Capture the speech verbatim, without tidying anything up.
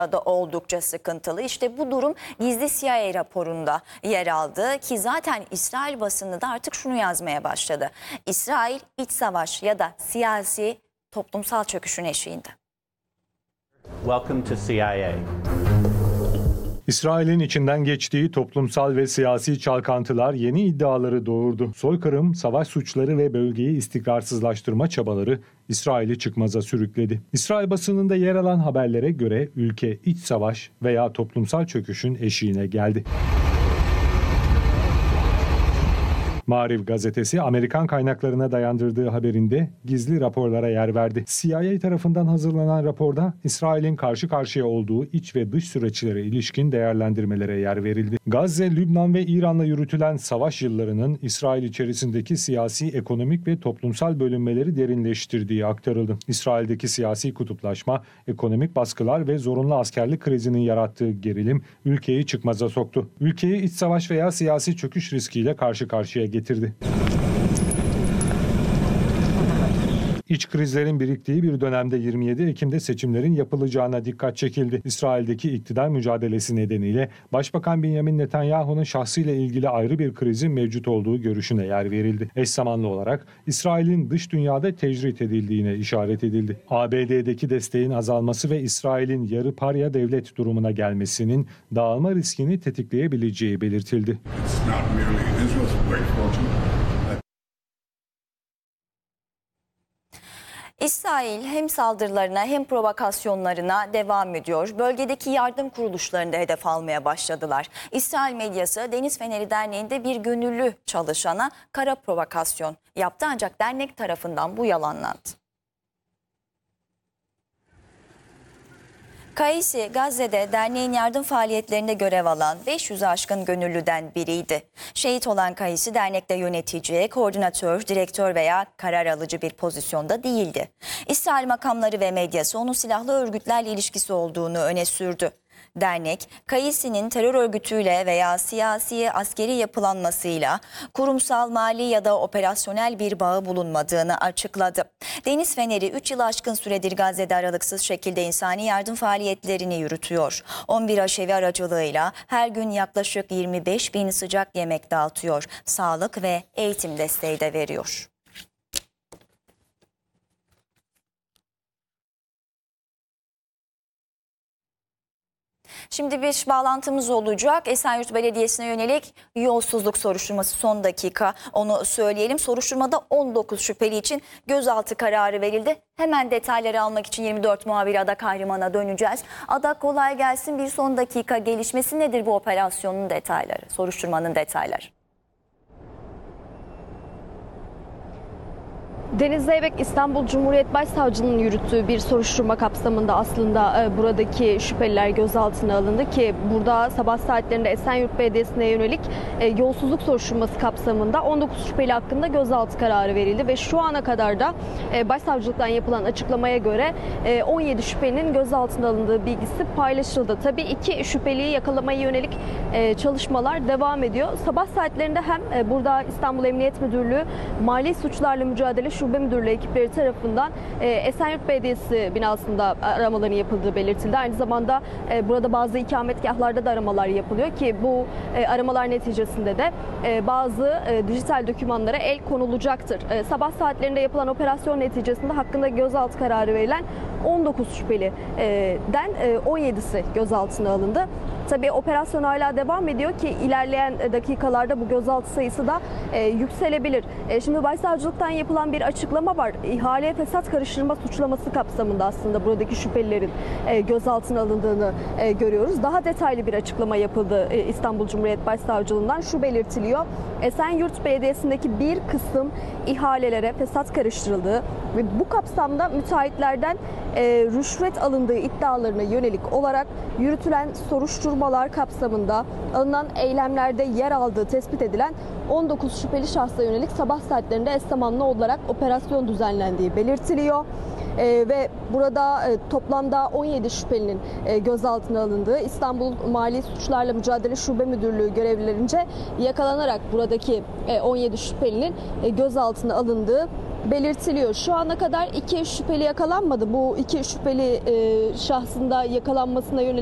da oldukça sıkıntılı. İşte bu durum gizli C I A raporunda yer aldı ki zaten İsrail basını da artık şunu yazmaya başladı. İsrail iç savaş ya da siyasi toplumsal çöküşün eşiğinde. Welcome to C I A. İsrail'in içinden geçtiği toplumsal ve siyasi çalkantılar yeni iddiaları doğurdu. Soykırım, savaş suçları ve bölgeyi istikrarsızlaştırma çabaları İsrail'i çıkmaza sürükledi. İsrail basınında yer alan haberlere göre ülke iç savaş veya toplumsal çöküşün eşiğine geldi. Maariv gazetesi Amerikan kaynaklarına dayandırdığı haberinde gizli raporlara yer verdi. C I A tarafından hazırlanan raporda İsrail'in karşı karşıya olduğu iç ve dış süreçlere ilişkin değerlendirmelere yer verildi. Gazze, Lübnan ve İran'la yürütülen savaş yıllarının İsrail içerisindeki siyasi, ekonomik ve toplumsal bölünmeleri derinleştirdiği aktarıldı. İsrail'deki siyasi kutuplaşma, ekonomik baskılar ve zorunlu askerlik krizinin yarattığı gerilim ülkeyi çıkmaza soktu. Ülkeyi iç savaş veya siyasi çöküş riskiyle karşı karşıya getirdi. getirdi. İç krizlerin biriktiği bir dönemde yirmi yedi Ekim'de seçimlerin yapılacağına dikkat çekildi. İsrail'deki iktidar mücadelesi nedeniyle Başbakan Benjamin Netanyahu'nun şahsıyla ilgili ayrı bir krizin mevcut olduğu görüşüne yer verildi. Eş zamanlı olarak İsrail'in dış dünyada tecrit edildiğine işaret edildi. A B D'deki desteğin azalması ve İsrail'in yarı parya devlet durumuna gelmesinin dağılma riskini tetikleyebileceği belirtildi. İsrail hem saldırılarına hem provokasyonlarına devam ediyor. Bölgedeki yardım kuruluşlarını da hedef almaya başladılar. İsrail medyası Deniz Feneri Derneği'nde bir gönüllü çalışana kara provokasyon yaptı ancak dernek tarafından bu yalanlandı. Kaisi, Gazze'de derneğin yardım faaliyetlerinde görev alan beş yüze aşkın gönüllüden biriydi. Şehit olan Kaisi dernekte yönetici, koordinatör, direktör veya karar alıcı bir pozisyonda değildi. İsrail makamları ve medyası onun silahlı örgütlerle ilişkisi olduğunu öne sürdü. Dernek, Kaisi'nin terör örgütüyle veya siyasi askeri yapılanmasıyla kurumsal, mali ya da operasyonel bir bağı bulunmadığını açıkladı. Deniz Feneri üç yıl aşkın süredir Gazze'de aralıksız şekilde insani yardım faaliyetlerini yürütüyor. on bir aşevi aracılığıyla her gün yaklaşık yirmi beş bin sıcak yemek dağıtıyor. Sağlık ve eğitim desteği de veriyor. Şimdi bir bağlantımız olacak. Esenyurt Belediyesi'ne yönelik yolsuzluk soruşturması son dakika, onu söyleyelim. Soruşturmada on dokuz şüpheli için gözaltı kararı verildi. Hemen detayları almak için yirmi dört muhabiri Ada Kahraman'a döneceğiz. Ada, kolay gelsin. Bir son dakika gelişmesi nedir bu operasyonun detayları, soruşturmanın detayları? Deniz Zeybek İstanbul Cumhuriyet Başsavcılığı'nın yürüttüğü bir soruşturma kapsamında aslında e, buradaki şüpheliler gözaltına alındı ki burada sabah saatlerinde Esenyurt Belediyesi'ne yönelik e, yolsuzluk soruşturması kapsamında on dokuz şüpheli hakkında gözaltı kararı verildi ve şu ana kadar da e, Başsavcılıktan yapılan açıklamaya göre e, on yedi şüphelinin gözaltına alındığı bilgisi paylaşıldı. Tabii iki şüpheliyi yakalamaya yönelik e, çalışmalar devam ediyor. Sabah saatlerinde hem e, burada İstanbul Emniyet Müdürlüğü Mali Suçlarla Mücadele Şube Müdürlüğü ekipleri tarafından e, Esenyurt Belediyesi binasında aramaların yapıldığı belirtildi. Aynı zamanda e, burada bazı ikametgahlarda da aramalar yapılıyor ki bu e, aramalar neticesinde de e, bazı e, dijital dokümanlara el konulacaktır. E, sabah saatlerinde yapılan operasyon neticesinde hakkında gözaltı kararı verilen on dokuz şüpheliden e, on yedisi gözaltına alındı. Tabii operasyon hala devam ediyor ki ilerleyen dakikalarda bu gözaltı sayısı da e, yükselebilir. E, şimdi Başsavcılıktan yapılan bir açıklama var. İhale fesat karıştırma suçlaması kapsamında aslında buradaki şüphelilerin e, gözaltına alındığını e, görüyoruz. Daha detaylı bir açıklama yapıldı e, İstanbul Cumhuriyet Başsavcılığından. Şu belirtiliyor. Esenyurt Belediyesi'ndeki bir kısım ihalelere fesat karıştırıldığı ve bu kapsamda müteahhitlerden e, rüşvet alındığı iddialarına yönelik olarak yürütülen soruşturmalar kapsamında alınan eylemlerde yer aldığı tespit edilen on dokuz şüpheli şahsa yönelik sabah saatlerinde eş zamanlı olarak operasyon düzenlendiği belirtiliyor. Ee, ve burada e, toplamda on yedi şüphelinin e, gözaltına alındığı İstanbul Mali Suçlarla Mücadele Şube Müdürlüğü görevlilerince yakalanarak buradaki e, on yedi şüphelinin e, gözaltına alındığı belirtiliyor. Şu ana kadar iki şüpheli yakalanmadı. Bu iki şüpheli e, şahsın da yakalanmasına yönelik